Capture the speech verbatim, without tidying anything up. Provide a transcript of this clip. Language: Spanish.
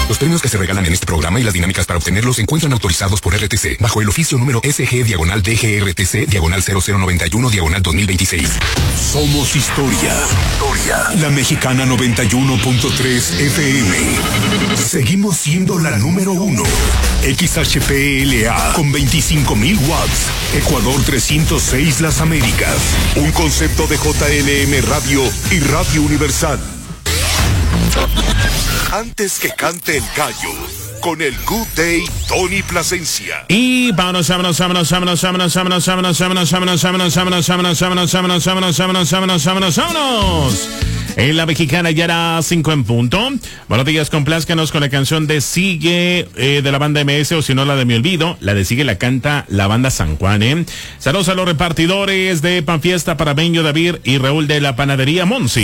Los premios que se regalan en este programa y las dinámicas para obtenerlos se encuentran autorizados por R T C bajo el oficio número S G diagonal D G R T C diagonal cero cero noventa y uno diagonal dos mil veintiséis. Somos historia. Historia. La Mexicana noventa y uno punto tres F M. Seguimos siendo la número uno. X H P L A con veinticinco mil watts. Ecuador trescientos seis Las Américas. Un concepto de J L M Radio y Radio Universal. Antes que cante el gallo, con el Good Day Tony Plasencia. Y vámonos, vámonos, vámonos, vámonos, vámonos, vámonos, vámonos, vámonos, vámonos, vámonos, vámonos, vámonos, vámonos, vámonos, vámonos, vámonos, vámonos, vámonos, vámonos. En la Mexicana ya era cinco en punto. Buenos días, complázcanos con la canción de Sigue eh, de la banda M S, o si no la de Mi Olvido. La de Sigue la canta la banda San Juan, ¿eh? Saludos a los repartidores de Pan Fiesta para Benjo, David y Raúl de la Panadería Monsi.